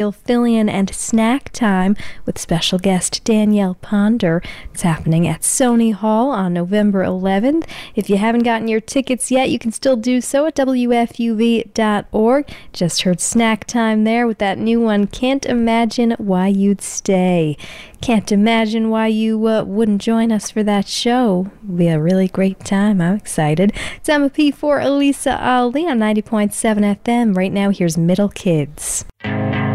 Fillion and Snack Time with special guest Danielle Ponder. It's happening at Sony Hall on November 11th. If you haven't gotten your tickets yet, you can still do so at WFUV.org. Just heard Snack Time there with that new one, Can't Imagine Why You'd Stay. Can't imagine why you wouldn't join us for that show. It'll be a really great time. I'm excited. It's MOP for Elisa Ali on 90.7 FM. Right now, here's Middle Kids.